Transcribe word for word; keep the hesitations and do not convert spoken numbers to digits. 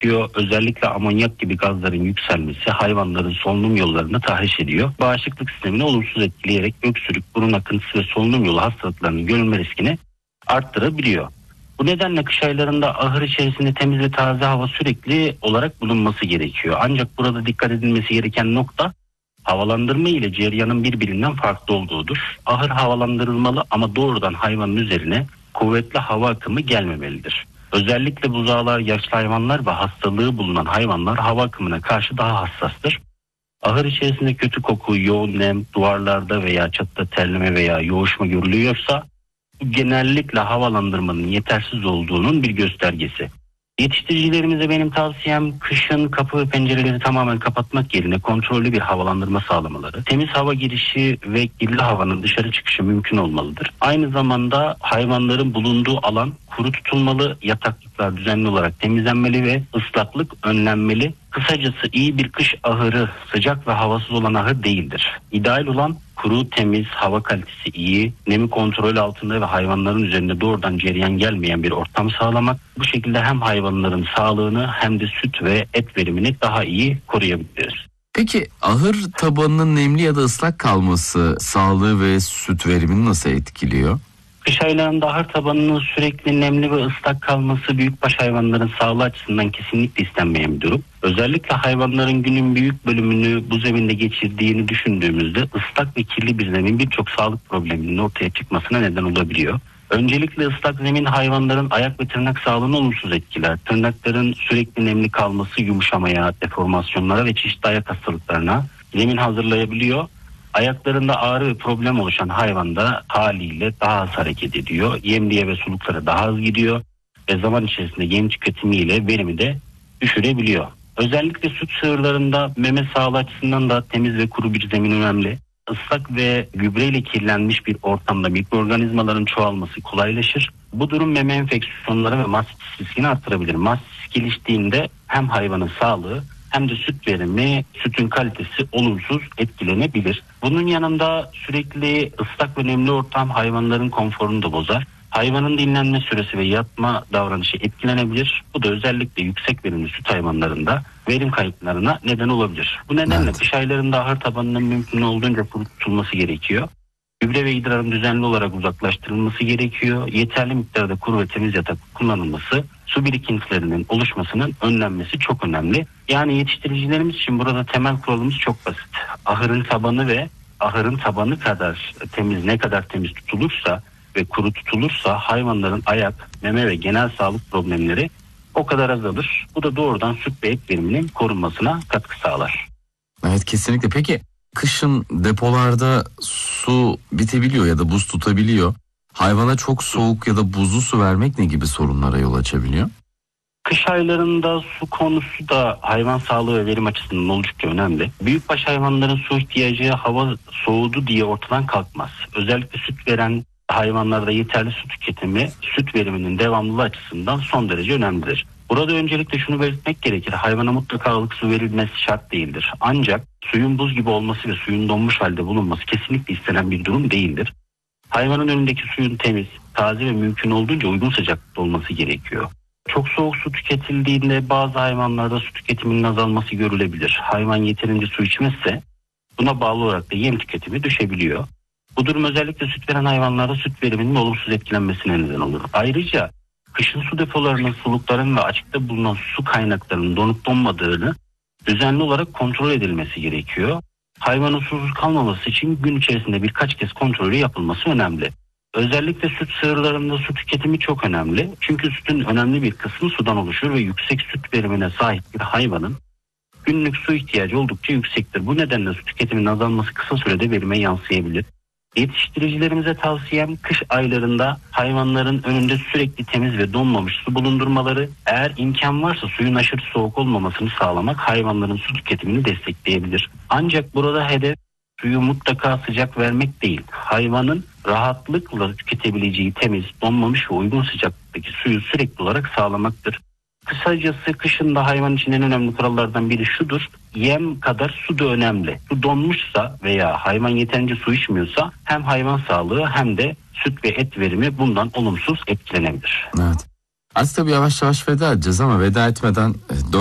Özellikle amonyak gibi gazların yükselmesi hayvanların solunum yollarını tahriş ediyor. Bağışıklık sistemini olumsuz etkileyerek öksürük, burun akıntısı ve solunum yolu hastalıklarının görülme riskini arttırabiliyor. Bu nedenle kış aylarında ahır içerisinde temiz ve taze hava sürekli olarak bulunması gerekiyor. Ancak burada dikkat edilmesi gereken nokta havalandırma ile ceryanın birbirinden farklı olduğudur. Ahır havalandırılmalı ama doğrudan hayvanın üzerine kuvvetli hava akımı gelmemelidir. Özellikle buzağlar, yaşlı hayvanlar ve hastalığı bulunan hayvanlar hava akımına karşı daha hassastır. Ahır içerisinde kötü koku, yoğun nem, duvarlarda veya çatıda terleme veya yoğuşma görülüyorsa bu genellikle havalandırmanın yetersiz olduğunun bir göstergesi. Yetiştiricilerimize benim tavsiyem kışın kapı ve pencereleri tamamen kapatmak yerine kontrollü bir havalandırma sağlamaları. Temiz hava girişi ve kirli havanın dışarı çıkışı mümkün olmalıdır. Aynı zamanda hayvanların bulunduğu alan kuru tutulmalı, yataklıklar düzenli olarak temizlenmeli ve ıslaklık önlenmeli. Kısacası iyi bir kış ahırı sıcak ve havasız olan ahır değildir. İdeal olan kuru, temiz, hava kalitesi iyi, nemi kontrol altında ve hayvanların üzerinde doğrudan cereyan gelmeyen bir ortam sağlamak. Bu şekilde hem hayvanların sağlığını hem de süt ve et verimini daha iyi koruyabiliriz. Peki ahır tabanının nemli ya da ıslak kalması sağlığı ve süt verimini nasıl etkiliyor? Kış aylarında ahır tabanının sürekli nemli ve ıslak kalması büyükbaş hayvanların sağlığı açısından kesinlikle istenmeyen bir durum. Özellikle hayvanların günün büyük bölümünü bu zeminde geçirdiğini düşündüğümüzde ıslak ve kirli bir zemin birçok sağlık probleminin ortaya çıkmasına neden olabiliyor. Öncelikle ıslak zemin hayvanların ayak ve tırnak sağlığını olumsuz etkiler. Tırnakların sürekli nemli kalması yumuşamaya, deformasyonlara ve çeşitli ayak hastalıklarına zemin hazırlayabiliyor. Ayaklarında ağrı ve problem oluşan hayvanda haliyle daha az hareket ediyor. Yemliğe ve suluklara daha az gidiyor ve zaman içerisinde yem tüketimiyle verimi de düşürebiliyor. Özellikle süt sığırlarında meme sağlığı açısından da temiz ve kuru bir zemin önemli. Islak ve gübreyle kirlenmiş bir ortamda mikroorganizmaların çoğalması kolaylaşır. Bu durum meme enfeksiyonları ve mastis riskini artırabilir. Mastis geliştiğinde hem hayvanın sağlığı hem de süt verimi, sütün kalitesi olumsuz etkilenebilir. Bunun yanında sürekli ıslak ve nemli ortam hayvanların konforunu da bozar. Hayvanın dinlenme süresi ve yatma davranışı etkilenebilir. Bu da özellikle yüksek verimli süt hayvanlarında verim kayıplarına neden olabilir. Bu nedenle Evet. kış aylarında ahır tabanının mümkün olduğunca kuru tutulması gerekiyor. Gübre ve idrarın düzenli olarak uzaklaştırılması gerekiyor. Yeterli miktarda kuru ve temiz yatak kullanılması, su birikintilerinin oluşmasının önlenmesi çok önemli. Yani yetiştiricilerimiz için burada temel kuralımız çok basit. Ahırın tabanı ve ahırın tabanı kadar temiz, ne kadar temiz tutulursa ve kuru tutulursa hayvanların ayak, meme ve genel sağlık problemleri o kadar azalır. Bu da doğrudan süt ve et veriminin korunmasına katkı sağlar. Evet, kesinlikle. Peki kışın depolarda su bitebiliyor ya da buz tutabiliyor. Hayvana çok soğuk ya da buzlu su vermek ne gibi sorunlara yol açabiliyor? Kış aylarında su konusu da hayvan sağlığı ve verim açısından oldukça önemli. Büyükbaş hayvanların su ihtiyacı hava soğudu diye ortadan kalkmaz. Özellikle süt veren hayvanlarda yeterli su tüketimi süt veriminin devamlılığı açısından son derece önemlidir. Burada öncelikle şunu belirtmek gerekir. Hayvana mutlaka ılık su verilmesi şart değildir. Ancak suyun buz gibi olması ve suyun donmuş halde bulunması kesinlikle istenen bir durum değildir. Hayvanın önündeki suyun temiz, taze ve mümkün olduğunca uygun sıcaklıkta olması gerekiyor. Çok soğuk su tüketildiğinde bazı hayvanlarda su tüketiminin azalması görülebilir. Hayvan yeterince su içmezse buna bağlı olarak da yem tüketimi düşebiliyor. Bu durum özellikle süt veren hayvanlarda süt veriminin olumsuz etkilenmesine neden olur. Ayrıca kışın su depolarının, sulukların ve açıkta bulunan su kaynaklarının donup donmadığını düzenli olarak kontrol edilmesi gerekiyor. Hayvanın susuz kalmaması için gün içerisinde birkaç kez kontrolü yapılması önemli. Özellikle süt sığırlarında su tüketimi çok önemli. Çünkü sütün önemli bir kısmı sudan oluşur ve yüksek süt verimine sahip bir hayvanın günlük su ihtiyacı oldukça yüksektir. Bu nedenle su tüketiminin azalması kısa sürede verime yansıyabilir. Yetiştiricilerimize tavsiyem kış aylarında hayvanların önünde sürekli temiz ve donmamış su bulundurmaları, eğer imkan varsa suyun aşırı soğuk olmamasını sağlamak hayvanların su tüketimini destekleyebilir. Ancak burada hedef suyu mutlaka sıcak vermek değil, hayvanın rahatlıkla tüketebileceği temiz, donmamış ve uygun sıcaklıktaki suyu sürekli olarak sağlamaktır. Kısacası kışında hayvan için en önemli kurallardan biri şudur: yem kadar su da önemli. Su donmuşsa veya hayvan yeterince su içmiyorsa hem hayvan sağlığı hem de süt ve et verimi bundan olumsuz etkilenebilir. Evet. Artık tabii yavaş yavaş veda edeceğiz ama veda etmeden